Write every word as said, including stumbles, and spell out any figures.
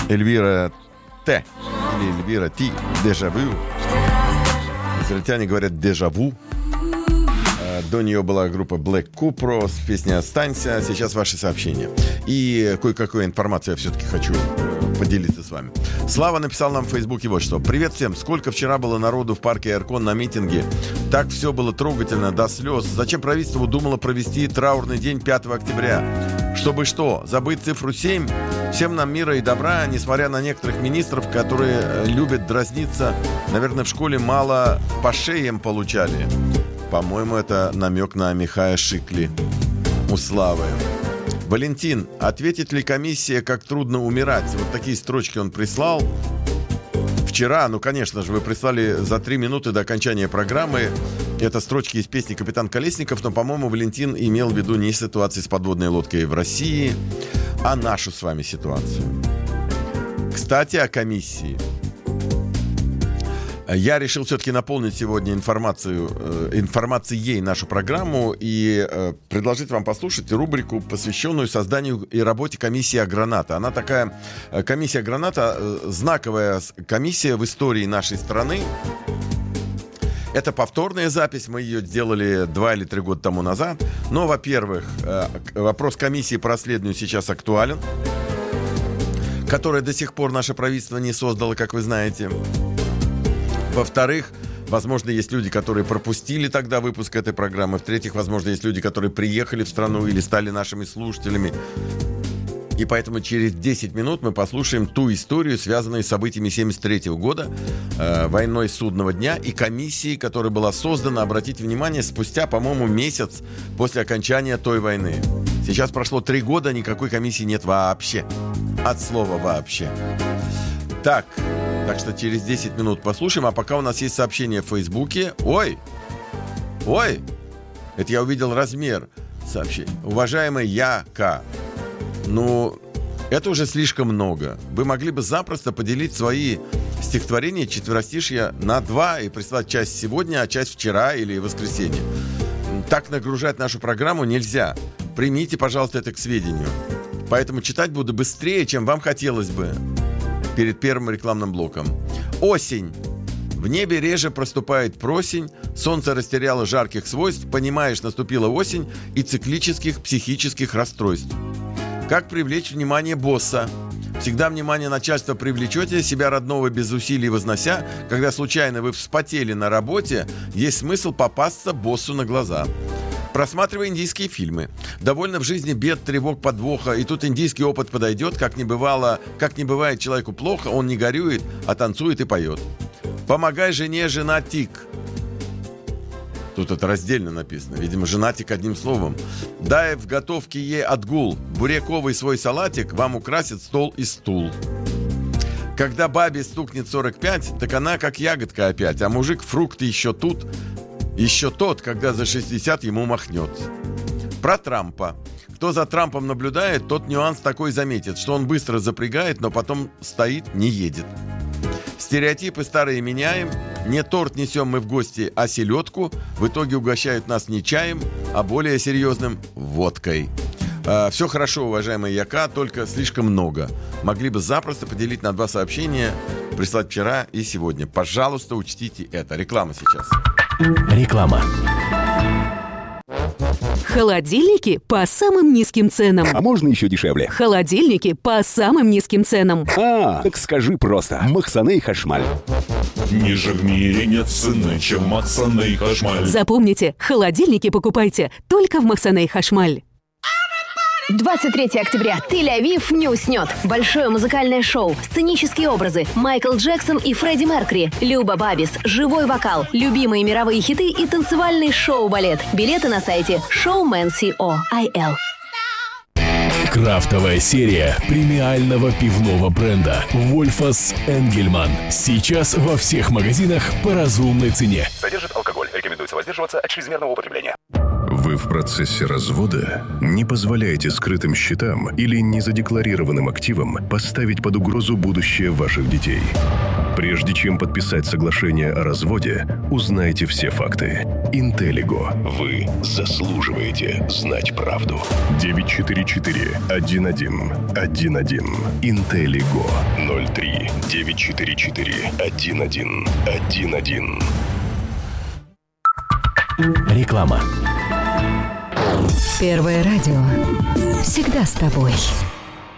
Эльвира Т. Или Эльвира Ти. Дежавю. Израильтяне говорят дежаву. До нее была группа Black Cupro с песней «Останься». Сейчас ваши сообщения. И кое-какую информацию я все-таки хочу поделиться с вами. Слава написал нам в Фейсбуке вот что. Привет всем. Сколько вчера было народу в парке Айркон на митинге. Так все было трогательно, до слез. Зачем правительство удумало провести траурный день пятого октября? Чтобы что? Забыть цифру семь? Всем нам мира и добра, несмотря на некоторых министров, которые любят дразниться. Наверное, в школе мало по шеям получали. По-моему, это намек на Михая Шикли. У Славы. Валентин, ответит ли комиссия, как трудно умирать? Вот такие строчки он прислал вчера. Ну, конечно же, вы прислали за три минуты до окончания программы. Это строчки из песни «Капитан Колесников». Но, по-моему, Валентин имел в виду не ситуацию с подводной лодкой в России, а нашу с вами ситуацию. Кстати, о комиссии. Я решил все-таки наполнить сегодня информацию, э, информацией нашу программу и э, предложить вам послушать рубрику, посвященную созданию и работе комиссии «Аграната». Она такая, э, комиссия «Аграната», э, знаковая комиссия в истории нашей страны. Это повторная запись, мы ее сделали два или три года тому назад. Но, во-первых, э, вопрос комиссии по расследованию сейчас актуален, который до сих пор наше правительство не создало, как вы знаете. Во-вторых, возможно, есть люди, которые пропустили тогда выпуск этой программы. В-третьих, возможно, есть люди, которые приехали в страну или стали нашими слушателями. И поэтому через десять минут мы послушаем ту историю, связанную с событиями семьдесят третьего года, э, войной судного дня и комиссией, которая была создана, обратите внимание, спустя, по-моему, месяц после окончания той войны. Сейчас прошло три года, никакой комиссии нет вообще. От слова «вообще». Так... Так что через десять минут послушаем. А пока у нас есть сообщение в Фейсбуке. Ой! Ой! Это я увидел размер сообщения. Уважаемый Яка, ну, это уже слишком много. Вы могли бы запросто поделить свои стихотворения, четверостишья на два и прислать часть сегодня, а часть вчера или в воскресенье. Так нагружать нашу программу нельзя. Примите, пожалуйста, это к сведению. Поэтому читать буду быстрее, чем вам хотелось бы. Перед первым рекламным блоком. Осень. В небе реже проступает просень, солнце растеряло жарких свойств, понимаешь, наступила осень и циклических психических расстройств. Как привлечь внимание босса? Всегда внимание начальства привлечете, себя родного без усилий вознося. Когда случайно вы вспотели на работе, есть смысл попасться боссу на глаза. Просматривая индийские фильмы. Довольно в жизни бед, тревог, подвоха. И тут индийский опыт подойдет. Как не бывало, как не бывает человеку плохо, он не горюет, а танцует и поет. Помогай жене, женатик. Тут это раздельно написано. Видимо, женатик одним словом. Дай в готовке ей отгул. Буряковый свой салатик вам украсит стол и стул. Когда бабе стукнет сорок пять, так она как ягодка опять. А мужик фрукты еще тут. Еще тот, когда за шестьдесят ему махнет. Про Трампа. Кто за Трампом наблюдает, тот нюанс такой заметит, что он быстро запрягает, но потом стоит, не едет. Стереотипы старые меняем. Не торт несем мы в гости, а селедку. В итоге угощают нас не чаем, а более серьезным водкой. А, все хорошо, уважаемый Яка, только слишком много. Могли бы запросто поделить на два сообщения, прислать вчера и сегодня. Пожалуйста, учтите это. Реклама сейчас. Реклама. Холодильники по самым низким ценам. А можно еще дешевле? Холодильники по самым низким ценам. А, так скажи просто. Махсаней Хашмаль. Ниже в мире нет цены, чем Махсаней Хашмаль. Запомните, холодильники покупайте только в Махсаней Хашмаль. двадцать третьего октября. Тель-Авив не уснет. Большое музыкальное шоу, сценические образы, Майкл Джексон и Фредди Меркьюри, Люба Бабис, живой вокал, любимые мировые хиты и танцевальный шоу-балет. Билеты на сайте шоумен точка ко точка ай эл. Крафтовая серия премиального пивного бренда Wolfas Engelmann. Сейчас во всех магазинах по разумной цене. Содержит алкоголь. Рекомендуется воздерживаться от чрезмерного употребления. Вы в процессе развода? Не позволяйте скрытым счетам или незадекларированным активам поставить под угрозу будущее ваших детей. Прежде чем подписать соглашение о разводе, узнайте все факты. Интеллиго. Вы заслуживаете знать правду. девять четыре четыре один один один один. Интеллиго. ноль три девять четыре четыре один один один один. Реклама. Первое радио. Всегда с тобой.